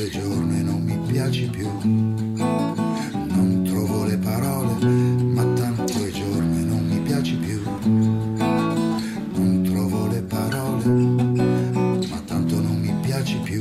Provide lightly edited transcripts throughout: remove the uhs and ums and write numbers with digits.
due giorni non mi piaci più. Non trovo le parole, ma tanto i giorni non mi piaci più. Non trovo le parole, ma tanto non mi piaci più.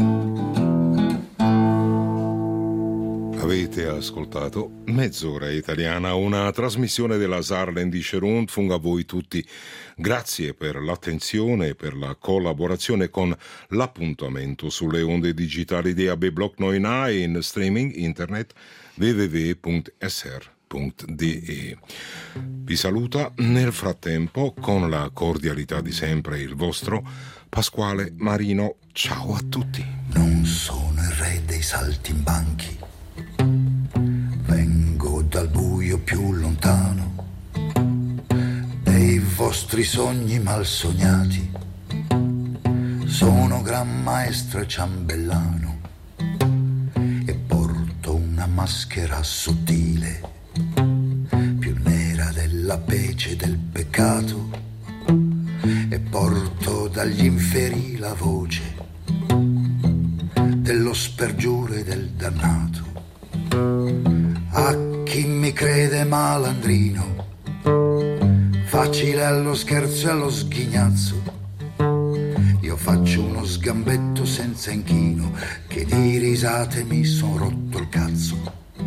Avete ascoltato Mezz'ora Italiana, una trasmissione della Saarländische Rundfunk. A voi tutti grazie per l'attenzione e per la collaborazione con l'appuntamento sulle onde digitali di AB Block 9 in streaming internet www.sr.de. Vi saluta nel frattempo con la cordialità di sempre il vostro Pasquale Marino. Ciao a tutti. Non sono il re dei saltimbanchi, vengo dal buio più lontano, dei vostri sogni mal sognati. Sono gran maestro e ciambellano e porto una maschera sottile, più nera della pece del peccato, e porto dagli inferi la voce dello spergiuro e del dannato. A chi mi crede malandrino, facile allo scherzo e allo sghignazzo, io faccio uno sgambetto senza inchino, che di risate mi son rotto il cazzo.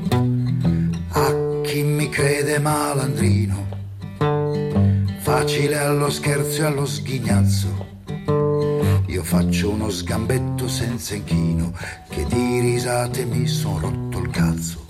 A chi mi crede malandrino, facile allo scherzo e allo sghignazzo, io faccio uno sgambetto senza inchino, che di risate mi son rotto il cazzo.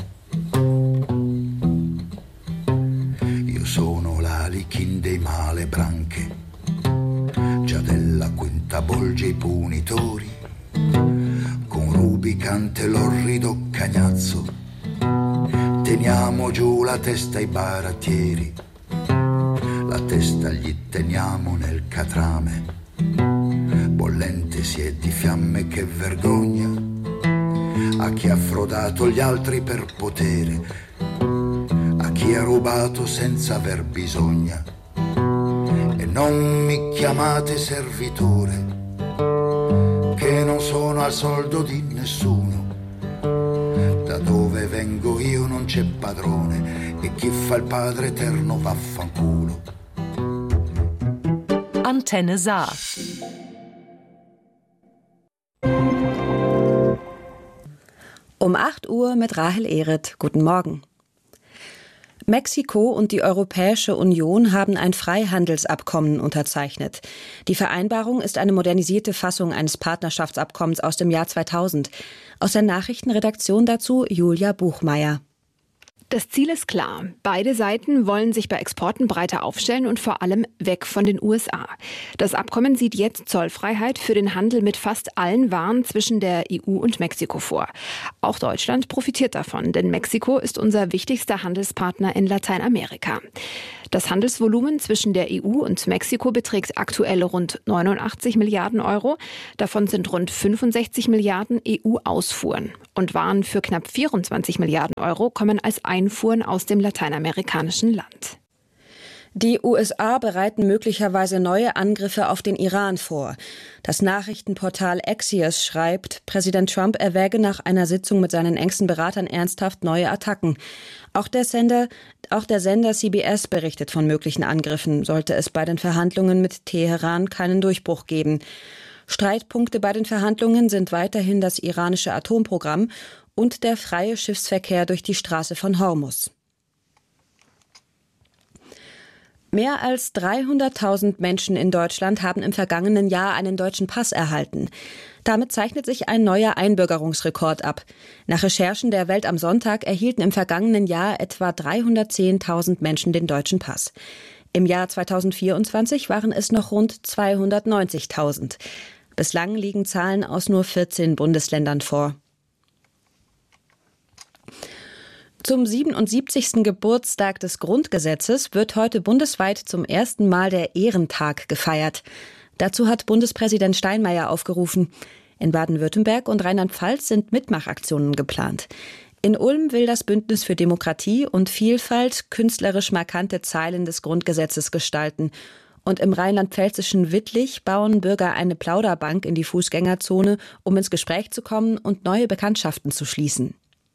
Io sono l'Alichin dei male branche, già della quinta bolgia i punitori, con rubicante l'orrido cagnazzo, teniamo giù la testa ai barattieri, la testa gli teniamo nel catrame, bollente si è di fiamme che vergogna a chi ha frodato gli altri per potere, a chi ha rubato senza aver bisogna. E non mi chiamate servitore, che non sono al soldo di nessuno. Da dove vengo io non c'è padrone, e chi fa il padre eterno vaffanculo. Antenne Saar. Um 8 Uhr mit Rahel Ehret. Guten Morgen. Mexiko und die Europäische Union haben ein Freihandelsabkommen unterzeichnet. Die Vereinbarung ist eine modernisierte Fassung eines Partnerschaftsabkommens aus dem Jahr 2000. Aus der Nachrichtenredaktion dazu Julia Buchmeier. Das Ziel ist klar. Beide Seiten wollen sich bei Exporten breiter aufstellen und vor allem weg von den USA. Das Abkommen sieht jetzt Zollfreiheit für den Handel mit fast allen Waren zwischen der EU und Mexiko vor. Auch Deutschland profitiert davon, denn Mexiko ist unser wichtigster Handelspartner in Lateinamerika. Das Handelsvolumen zwischen der EU und Mexiko beträgt aktuell rund 89 Milliarden Euro. Davon sind rund 65 Milliarden EU-Ausfuhren. Und Waren für knapp 24 Milliarden Euro kommen als Einfuhren aus dem lateinamerikanischen Land. Die USA bereiten möglicherweise neue Angriffe auf den Iran vor. Das Nachrichtenportal Axios schreibt, Präsident Trump erwäge nach einer Sitzung mit seinen engsten Beratern ernsthaft neue Attacken. Auch der Sender CBS berichtet von möglichen Angriffen, sollte es bei den Verhandlungen mit Teheran keinen Durchbruch geben. Streitpunkte bei den Verhandlungen sind weiterhin das iranische Atomprogramm und der freie Schiffsverkehr durch die Straße von Hormuz. Mehr als 300.000 Menschen in Deutschland haben im vergangenen Jahr einen deutschen Pass erhalten. Damit zeichnet sich ein neuer Einbürgerungsrekord ab. Nach Recherchen der Welt am Sonntag erhielten im vergangenen Jahr etwa 310.000 Menschen den deutschen Pass. Im Jahr 2024 waren es noch rund 290.000. Bislang liegen Zahlen aus nur 14 Bundesländern vor. Zum 77. Geburtstag des Grundgesetzes wird heute bundesweit zum ersten Mal der Ehrentag gefeiert. Dazu hat Bundespräsident Steinmeier aufgerufen. In Baden-Württemberg und Rheinland-Pfalz sind Mitmachaktionen geplant. In Ulm will das Bündnis für Demokratie und Vielfalt künstlerisch markante Zeilen des Grundgesetzes gestalten. Und im rheinland-pfälzischen Wittlich bauen Bürger eine Plauderbank in die Fußgängerzone, um ins Gespräch zu kommen und neue Bekanntschaften zu schließen.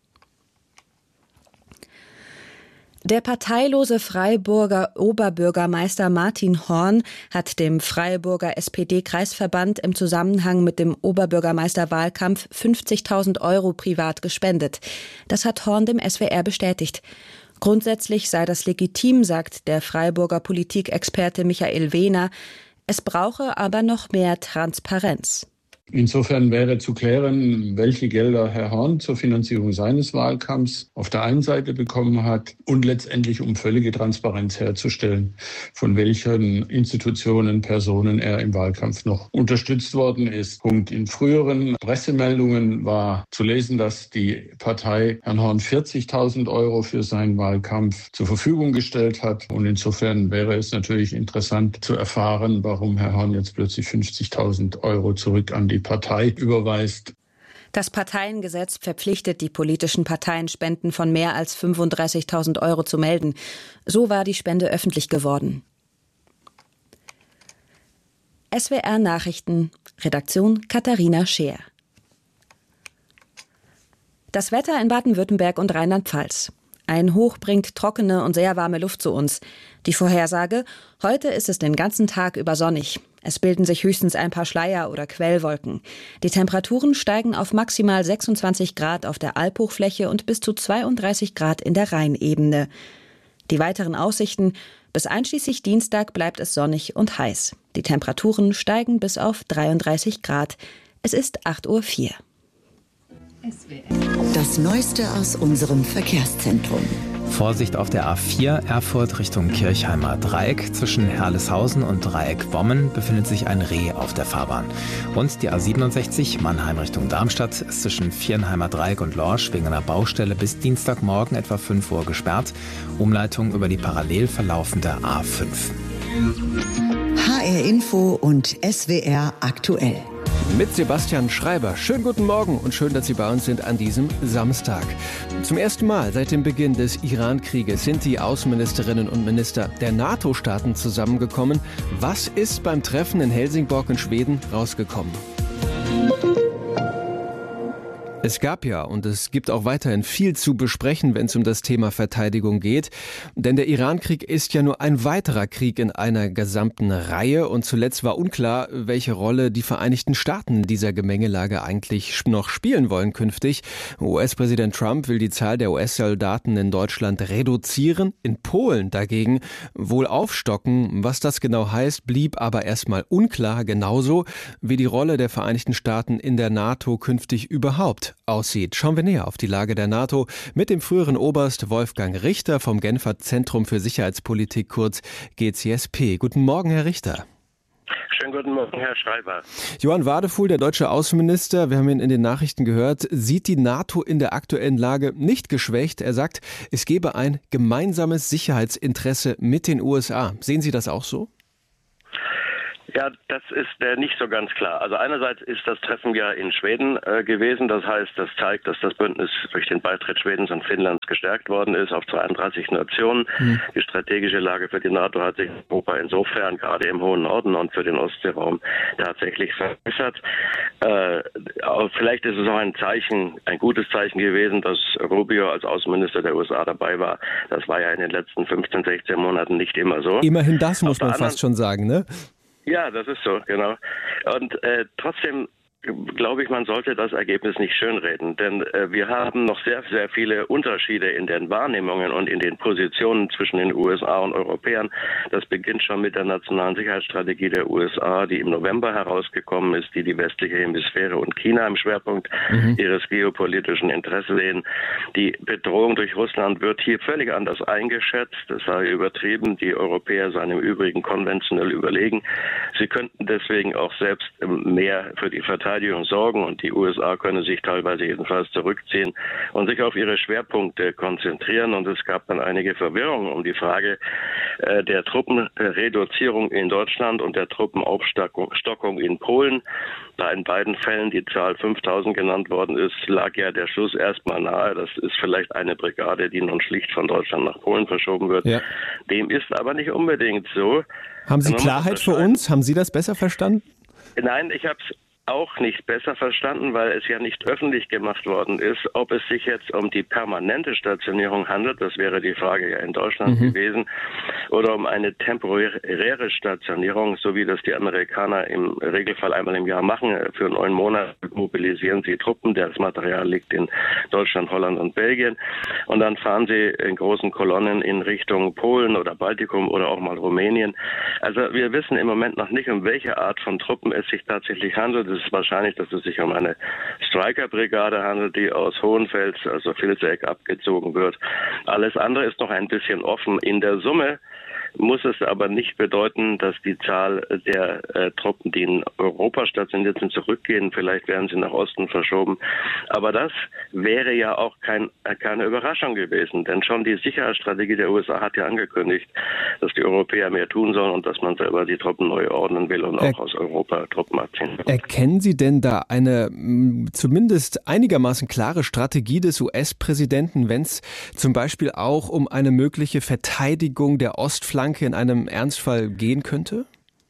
Der parteilose Freiburger Oberbürgermeister Martin Horn hat dem Freiburger SPD-Kreisverband im Zusammenhang mit dem Oberbürgermeisterwahlkampf 50.000 € privat gespendet. Das hat Horn dem SWR bestätigt. Grundsätzlich sei das legitim, sagt der Freiburger Politikexperte Michael Wehner. Es brauche aber noch mehr Transparenz. Insofern wäre zu klären, welche Gelder Herr Horn zur Finanzierung seines Wahlkampfs auf der einen Seite bekommen hat und letztendlich, um völlige Transparenz herzustellen, von welchen Institutionen, Personen er im Wahlkampf noch unterstützt worden ist. Punkt. In früheren Pressemeldungen war zu lesen, dass die Partei Herrn Horn 40.000 € für seinen Wahlkampf zur Verfügung gestellt hat. Und insofern wäre es natürlich interessant zu erfahren, warum Herr Horn jetzt plötzlich 50.000 € zurück an die Partei überweist. Das Parteiengesetz verpflichtet die politischen Parteien, Spenden von mehr als 35.000 € zu melden. So war die Spende öffentlich geworden. SWR Nachrichten, Redaktion Katharina Scheer. Das Wetter in Baden-Württemberg und Rheinland-Pfalz. Ein Hoch bringt trockene und sehr warme Luft zu uns. Die Vorhersage: Heute ist es den ganzen Tag über sonnig. Es bilden sich höchstens ein paar Schleier oder Quellwolken. Die Temperaturen steigen auf maximal 26 Grad auf der Albhochfläche und bis zu 32 Grad in der Rheinebene. Die weiteren Aussichten: Bis einschließlich Dienstag bleibt es sonnig und heiß. Die Temperaturen steigen bis auf 33 Grad. Es ist 8:04 Uhr. Das Neueste aus unserem Verkehrszentrum. Vorsicht auf der A4 Erfurt Richtung Kirchheimer Dreieck. Zwischen Herleshausen und Dreieck Wommen befindet sich ein Reh auf der Fahrbahn. Und die A67 Mannheim Richtung Darmstadt ist zwischen Viernheimer Dreieck und Lorsch wegen einer Baustelle bis Dienstagmorgen etwa 5 Uhr gesperrt. Umleitung über die parallel verlaufende A5. HR Info und SWR aktuell. Mit Sebastian Schreiber. Schönen guten Morgen und schön, dass Sie bei uns sind an diesem Samstag. Zum ersten Mal seit dem Beginn des Iran-Krieges sind die Außenministerinnen und Minister der NATO-Staaten zusammengekommen. Was ist beim Treffen in Helsingborg in Schweden rausgekommen? Es gab ja und es gibt auch weiterhin viel zu besprechen, wenn es um das Thema Verteidigung geht. Denn der Iran-Krieg ist ja nur ein weiterer Krieg in einer gesamten Reihe. Und zuletzt war unklar, welche Rolle die Vereinigten Staaten in dieser Gemengelage eigentlich noch spielen wollen künftig. US-Präsident Trump will die Zahl der US-Soldaten in Deutschland reduzieren, in Polen dagegen wohl aufstocken. Was das genau heißt, blieb aber erstmal unklar, genauso wie die Rolle der Vereinigten Staaten in der NATO künftig überhaupt aussieht. Schauen wir näher auf die Lage der NATO mit dem früheren Oberst Wolfgang Richter vom Genfer Zentrum für Sicherheitspolitik, kurz GCSP. Guten Morgen, Herr Richter. Schönen guten Morgen, Herr Schreiber. Johann Wadefuhl, der deutsche Außenminister, wir haben ihn in den Nachrichten gehört, sieht die NATO in der aktuellen Lage nicht geschwächt. Er sagt, es gebe ein gemeinsames Sicherheitsinteresse mit den USA. Sehen Sie das auch so? Ja, das ist nicht so ganz klar. Also einerseits ist das Treffen ja in Schweden gewesen. Das heißt, das zeigt, dass das Bündnis durch den Beitritt Schwedens und Finnlands gestärkt worden ist auf 32 Nationen. Die strategische Lage für die NATO hat sich in Europa insofern gerade im hohen Norden und für den Ostseeraum tatsächlich verbessert. Vielleicht ist es auch ein gutes Zeichen gewesen, dass Rubio als Außenminister der USA dabei war. Das war ja in den letzten 15, 16 Monaten nicht immer so. Immerhin das muss man fast schon sagen, ne? Ja, das ist so, genau. Und trotzdem glaube ich, man sollte das Ergebnis nicht schönreden, denn wir haben noch sehr, sehr viele Unterschiede in den Wahrnehmungen und in den Positionen zwischen den USA und Europäern. Das beginnt schon mit der nationalen Sicherheitsstrategie der USA, die im November herausgekommen ist, die westliche Hemisphäre und China im Schwerpunkt ihres geopolitischen Interesses sehen. Die Bedrohung durch Russland wird hier völlig anders eingeschätzt. Das sei übertrieben. Die Europäer seien im Übrigen konventionell überlegen. Sie könnten deswegen auch selbst mehr für die Verteidigung Verteidigung sorgen und die USA können sich teilweise jedenfalls zurückziehen und sich auf ihre Schwerpunkte konzentrieren. Und es gab dann einige Verwirrungen um die Frage der Truppenreduzierung in Deutschland und der Truppenaufstockung in Polen. Da in beiden Fällen die Zahl 5.000 genannt worden ist, lag ja der Schluss erstmal nahe. Das ist vielleicht eine Brigade, die nun schlicht von Deutschland nach Polen verschoben wird. Ja. Dem ist aber nicht unbedingt so. Haben Sie Klarheit für uns? Haben Sie das besser verstanden? Nein, ich habe es auch nicht besser verstanden, weil es ja nicht öffentlich gemacht worden ist, ob es sich jetzt um die permanente Stationierung handelt, das wäre die Frage ja in Deutschland gewesen, oder um eine temporäre Stationierung, so wie das die Amerikaner im Regelfall einmal im Jahr machen. Für 9 Monate mobilisieren sie Truppen, das Material liegt in Deutschland, Holland und Belgien, und dann fahren sie in großen Kolonnen in Richtung Polen oder Baltikum oder auch mal Rumänien. Also wir wissen im Moment noch nicht, um welche Art von Truppen es sich tatsächlich handelt. Es ist wahrscheinlich, dass es sich um eine Stryker-Brigade handelt, die aus Hohenfels, also Vilseck, abgezogen wird. Alles andere ist noch ein bisschen offen. In der Summe muss es aber nicht bedeuten, dass die Zahl der Truppen, die in Europa stationiert sind, zurückgehen. Vielleicht werden sie nach Osten verschoben. Aber das wäre ja auch keine Überraschung gewesen. Denn schon die Sicherheitsstrategie der USA hat ja angekündigt, dass die Europäer mehr tun sollen und dass man selber die Truppen neu ordnen will und auch aus Europa Truppen abziehen will. Erkennen Sie denn da eine zumindest einigermaßen klare Strategie des US-Präsidenten, wenn es zum Beispiel auch um eine mögliche Verteidigung der Ostflanke in einem Ernstfall gehen könnte?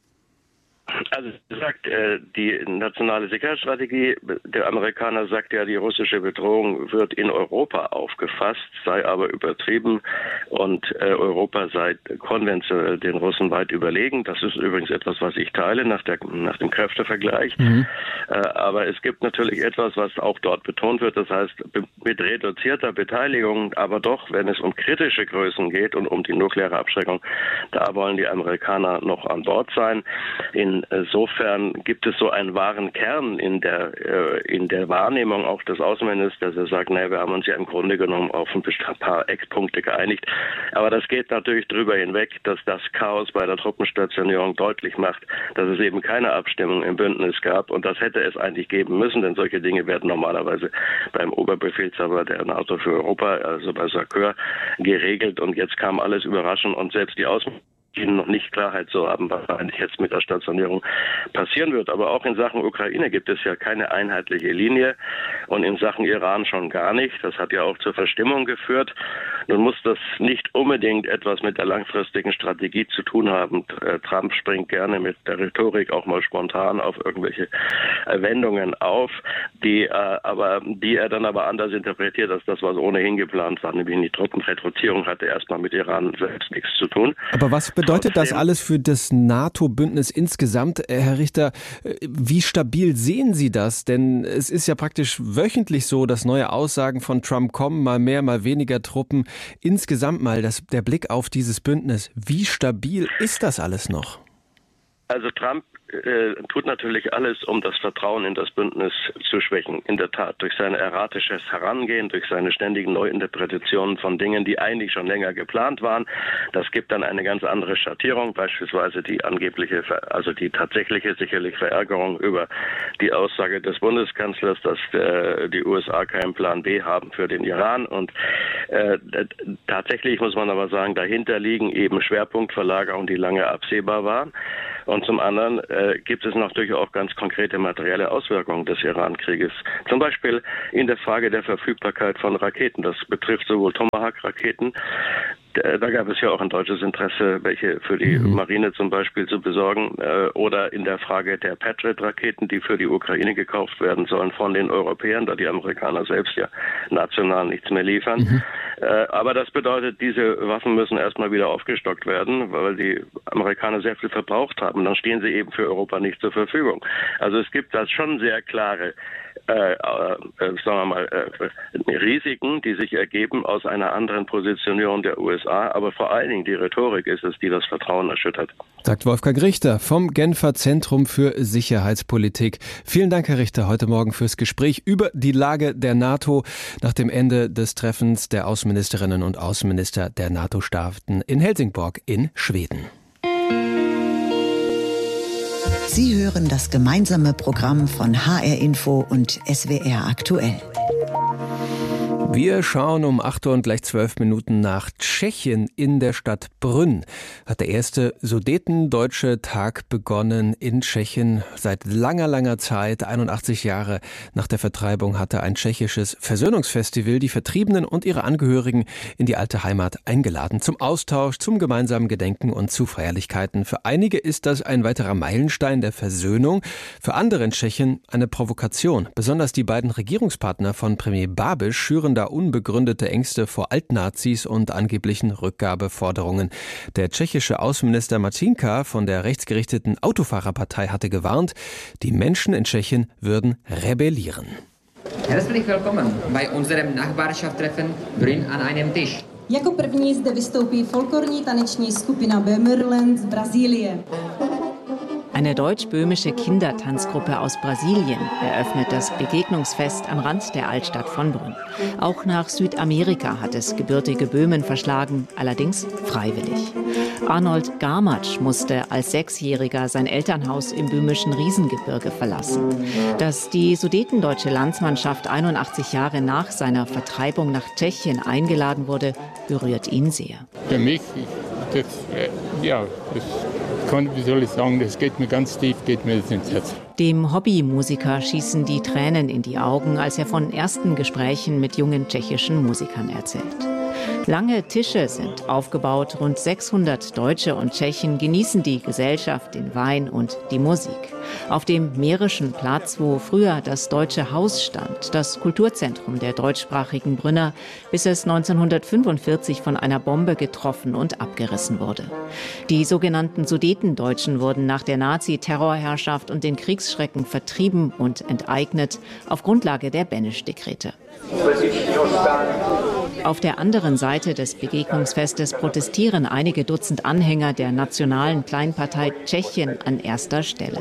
Also wie gesagt, die nationale Sicherheitsstrategie der Amerikaner sagt ja, die russische Bedrohung wird in Europa aufgefasst, sei aber übertrieben und Europa sei konventionell den Russen weit überlegen. Das ist übrigens etwas, was ich teile nach dem Kräftevergleich. Aber es gibt natürlich etwas, was auch dort betont wird, das heißt mit reduzierter Beteiligung, aber doch, wenn es um kritische Größen geht und um die nukleare Abschreckung, da wollen die Amerikaner noch an Bord sein. Insofern gibt es so einen wahren Kern in der Wahrnehmung auch des Außenministers, der sagt, naja, wir haben uns ja im Grunde genommen auf ein paar Eckpunkte geeinigt. Aber das geht natürlich darüber hinweg, dass das Chaos bei der Truppenstationierung deutlich macht, dass es eben keine Abstimmung im Bündnis gab. Und das hätte es eigentlich geben müssen, denn solche Dinge werden normalerweise beim Oberbefehlshaber der NATO für Europa, also bei SACEUR, geregelt. Und jetzt kam alles überraschend und selbst die Außenminister noch nicht Klarheit zu haben, was eigentlich jetzt mit der Stationierung passieren wird. Aber auch in Sachen Ukraine gibt es ja keine einheitliche Linie und in Sachen Iran schon gar nicht. Das hat ja auch zur Verstimmung geführt. Nun muss das nicht unbedingt etwas mit der langfristigen Strategie zu tun haben. Trump springt gerne mit der Rhetorik auch mal spontan auf irgendwelche Wendungen auf, die er dann aber anders interpretiert als das, was ohnehin geplant war, nämlich die Truppenreduzierung hatte erstmal mit Iran selbst nichts zu tun. Aber was bedeutet das alles für das NATO-Bündnis insgesamt, Herr Richter? Wie stabil sehen Sie das? Denn es ist ja praktisch wöchentlich so, dass neue Aussagen von Trump kommen, mal mehr, mal weniger Truppen. Insgesamt mal der Blick auf dieses Bündnis. Wie stabil ist das alles noch? Also Trump tut natürlich alles, um das Vertrauen in das Bündnis zu schwächen. In der Tat, durch sein erratisches Herangehen, durch seine ständigen Neuinterpretationen von Dingen, die eigentlich schon länger geplant waren. Das gibt dann eine ganz andere Schattierung, beispielsweise die tatsächliche sicherlich Verärgerung über die Aussage des Bundeskanzlers, dass die USA keinen Plan B haben für den Iran. Und tatsächlich muss man aber sagen, dahinter liegen eben Schwerpunktverlagerungen, die lange absehbar waren. Und zum anderen gibt es natürlich auch ganz konkrete materielle Auswirkungen des Iran-Krieges. Zum Beispiel in der Frage der Verfügbarkeit von Raketen. Das betrifft sowohl Tomahawk-Raketen, da gab es ja auch ein deutsches Interesse, welche für die Marine zum Beispiel zu besorgen, oder in der Frage der Patriot-Raketen, die für die Ukraine gekauft werden sollen von den Europäern, da die Amerikaner selbst ja national nichts mehr liefern. Aber das bedeutet, diese Waffen müssen erstmal wieder aufgestockt werden, weil die Amerikaner sehr viel verbraucht haben. Dann stehen sie eben für Europa nicht zur Verfügung. Also es gibt da schon sehr klare Risiken, die sich ergeben aus einer anderen Positionierung der USA, aber vor allen Dingen die Rhetorik ist es, die das Vertrauen erschüttert. Sagt Wolfgang Richter vom Genfer Zentrum für Sicherheitspolitik. Vielen Dank, Herr Richter, heute Morgen fürs Gespräch über die Lage der NATO nach dem Ende des Treffens der Außenministerinnen und Außenminister der NATO-Staaten in Helsingborg in Schweden. Sie hören das gemeinsame Programm von HR Info und SWR aktuell. Wir schauen um 8 Uhr und gleich 12 Minuten nach Tschechien. In der Stadt Brünn hat der erste Sudetendeutsche Tag begonnen in Tschechien. Seit langer, langer Zeit, 81 Jahre nach der Vertreibung, hatte ein tschechisches Versöhnungsfestival die Vertriebenen und ihre Angehörigen in die alte Heimat eingeladen. Zum Austausch, zum gemeinsamen Gedenken und zu Feierlichkeiten. Für einige ist das ein weiterer Meilenstein der Versöhnung. Für andere in Tschechien eine Provokation. Besonders die beiden Regierungspartner von Premier Babiš schüren da unbegründete Ängste vor Altnazis und angeblichen Rückgabeforderungen. Der tschechische Außenminister Marcinka von der rechtsgerichteten Autofahrerpartei hatte gewarnt, die Menschen in Tschechien würden rebellieren. Herzlich willkommen bei unserem Nachbarschaftstreffen Brünn an einem Tisch. Jako první zde vystoupí folklorní taneční skupina Böhmerland z Brazílie. Eine deutsch-böhmische Kindertanzgruppe aus Brasilien eröffnet das Begegnungsfest am Rand der Altstadt von Brünn. Auch nach Südamerika hat es gebürtige Böhmen verschlagen, allerdings freiwillig. Arnold Garmatsch musste als Sechsjähriger sein Elternhaus im böhmischen Riesengebirge verlassen. Dass die sudetendeutsche Landsmannschaft 81 Jahre nach seiner Vertreibung nach Tschechien eingeladen wurde, berührt ihn sehr. Für mich, wie soll ich sagen, das geht mir ganz tief, geht mir das ins Herz. Dem Hobbymusiker schießen die Tränen in die Augen, als er von ersten Gesprächen mit jungen tschechischen Musikern erzählt. Lange Tische sind aufgebaut, rund 600 Deutsche und Tschechen genießen die Gesellschaft, den Wein und die Musik. Auf dem Mährischen Platz, wo früher das Deutsche Haus stand, das Kulturzentrum der deutschsprachigen Brünner, bis es 1945 von einer Bombe getroffen und abgerissen wurde. Die sogenannten Sudetendeutschen wurden nach der Nazi-Terrorherrschaft und den Kriegsschrecken vertrieben und enteignet auf Grundlage der Benesch-Dekrete. Auf der anderen Seite des Begegnungsfestes protestieren einige Dutzend Anhänger der nationalen Kleinpartei Tschechien an erster Stelle.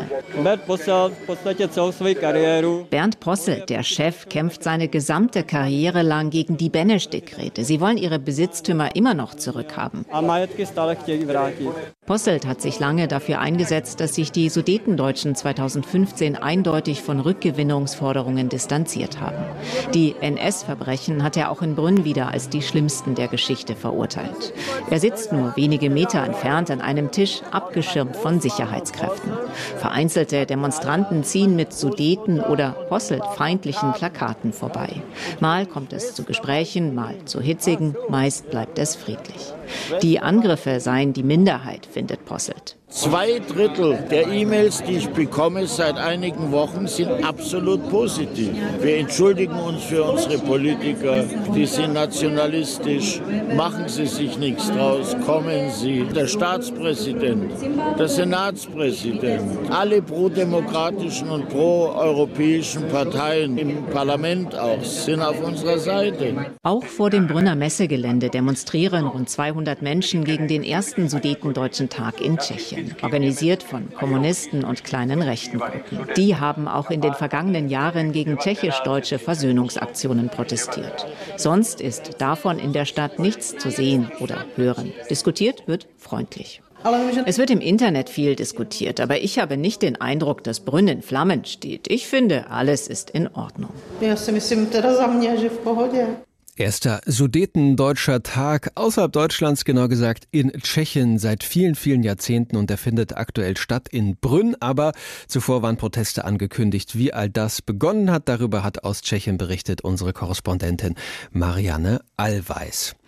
Bernd Posselt, der Chef, kämpft seine gesamte Karriere lang gegen die Benesch-Dekrete. Sie wollen ihre Besitztümer immer noch zurückhaben. Posselt hat sich lange dafür eingesetzt, dass sich die Sudetendeutschen 2015 eindeutig von Rückgewinnungsforderungen distanziert haben. Die NS-Verbrechen hat er auch in Brünn wieder als die schlimmsten der Geschichte verurteilt. Er sitzt nur wenige Meter entfernt an einem Tisch, abgeschirmt von Sicherheitskräften. Vereinzelte Demonstranten ziehen mit Sudeten- oder Posselt-feindlichen Plakaten vorbei. Mal kommt es zu Gesprächen, mal zu hitzigen, meist bleibt es friedlich. Die Angriffe seien die Minderheit, findet Posselt. 2/3 der E-Mails, die ich bekomme seit einigen Wochen, sind absolut positiv. Wir entschuldigen uns für unsere Politiker, die sind nationalistisch. Machen Sie sich nichts draus, kommen Sie. Der Staatspräsident, der Senatspräsident, alle prodemokratischen und proeuropäischen Parteien im Parlament auch sind auf unserer Seite. Auch vor dem Brünner Messegelände demonstrieren rund 200 Menschen gegen den ersten Sudetendeutschen Tag in Tschechien. Organisiert von Kommunisten und kleinen rechten Gruppen. Die haben auch in den vergangenen Jahren gegen tschechisch-deutsche Versöhnungsaktionen protestiert. Sonst ist davon in der Stadt nichts zu sehen oder hören. Diskutiert wird freundlich. Es wird im Internet viel diskutiert, aber ich habe nicht den Eindruck, dass Brünn in Flammen steht. Ich finde, alles ist in Ordnung. Erster Sudetendeutscher Tag außerhalb Deutschlands, genau gesagt in Tschechien seit vielen, vielen Jahrzehnten, und der findet aktuell statt in Brünn. Aber zuvor waren Proteste angekündigt. Wie all das begonnen hat, darüber hat aus Tschechien berichtet unsere Korrespondentin Marianne Allweis.